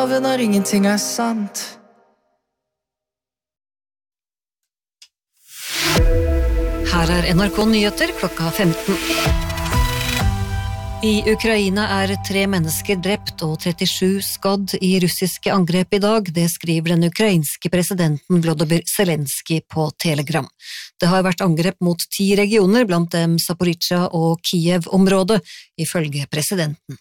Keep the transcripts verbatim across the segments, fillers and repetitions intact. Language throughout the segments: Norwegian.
love når ingenting er sant. Her er N R K Nyheter klokka femten. I Ukraina er tre mennesker drept og trettisju skadd i russiske angrep i dag, det skriver den ukrainske presidenten Volodymyr Zelensky på Telegram. Det har vært angrep mot ti regioner, blant dem Zaporizjzja og Kiev-området, ifølge presidenten.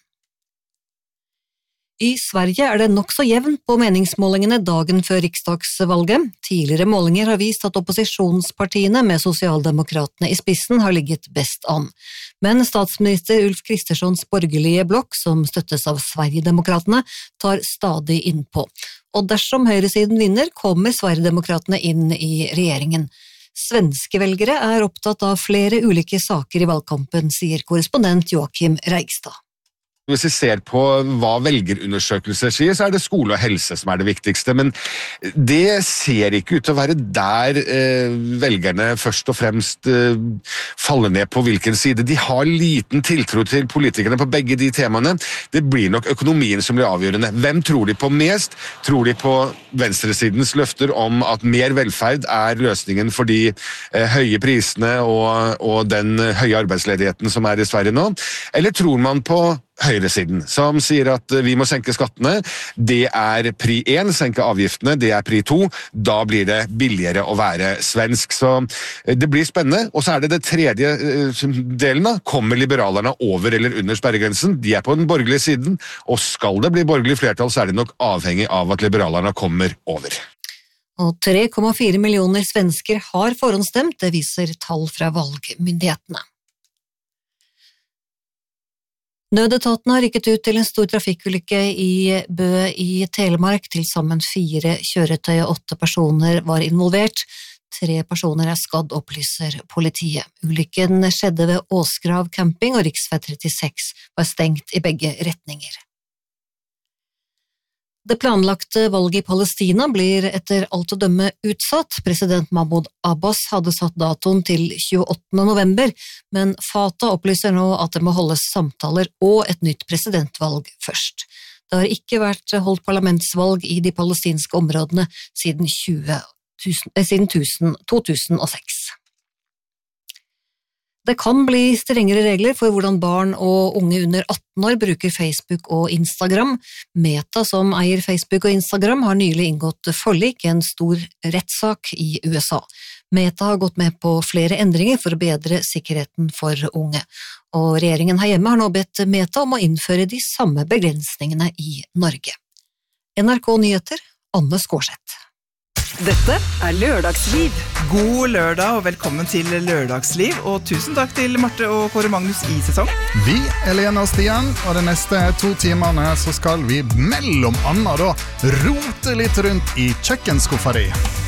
I Sverige er det nok så jevnt på meningsmålingene dagen før riksdagsvalget. Tidligere målinger har vist at opposisjonspartiene med sosialdemokratene i spissen har ligget best an. Men statsminister Ulf Kristerssons borgerlige blokk, som støttes av Sverigedemokratene, tar stadig innpå. Og dersom høyresiden vinner, kommer Sverigedemokratene inn i regjeringen. Svenske velgere er opptatt av flere ulike saker i valgkampen, sier korrespondent Joakim Reigstad. Hvis vi ser på hva velgerundersøkelser sier, så er det skole og helse som er det viktigste, men det ser ikke ut til å være der eh, velgerne først og fremst eh, faller ned på hvilken side. De har liten tiltro til politikerne på begge de temaene. Det blir nok økonomien som blir avgjørende. Hvem tror de på mest? Tror de på venstresidens løfter om at mer velferd er løsningen for de eh, høye prisene og, og den høye arbeidsledigheten som er i Sverige nå? Eller tror man på høyresiden, som sier at vi må senke skattene, det er pri én, senke avgiftene, det er pri to, da blir det billigere å være svensk. Så det blir spennende, og så er det det tredje delen da, kommer liberalerne over eller under sperregrensen, de er på den borgerlige siden, og skal det bli borgerlig flertall, så er det nok avhengig av at liberalerne kommer over. Og tre komma fire millioner svensker har forhåndsstemt, det viser tall fra valgmyndighetene. Nødetaten har rykket ut til en stor trafikkulykke i Bø i Telemark. Til sammen fire kjøretøy og åtte personer var involvert. Tre personer er skadd, opplyser politiet. Ulykken skjedde ved Åsgrav camping, og riksvei trettiseks var stengt i begge retninger. Det planlagte valget i Palestina blir etter alt å dømme utsatt. President Mahmoud Abbas hadde satt datoen til tjueåttende november, men Fatah opplyser nå at det må holdes samtaler og et nytt presidentvalg først. Det har ikke vært holdt parlamentsvalg i de palestinske områdene siden, tjue, tusen, eh, siden to tusen og seks. Det kan bli strengere regler for hvordan barn og unge under atten år bruker Facebook og Instagram. Meta, som eier Facebook og Instagram, har nylig inngått forlik i en stor rettssak i U S A. Meta har gått med på flere endringer for å bedre sikkerheten for unge. Og regjeringen her hjemme har nå bedt Meta om å innføre de samme begrensningene i Norge. N R K Nyheter, Anne Skårseth. Dette er Lørdagsliv. God lørdag og velkommen til Lørdagsliv, og tusen takk til Marte og Kåre Magnus i sesong. Vi er Lene og Stian, og de neste to timene så skal vi mellom annet da rote litt rundt i kjøkkenskuffa di.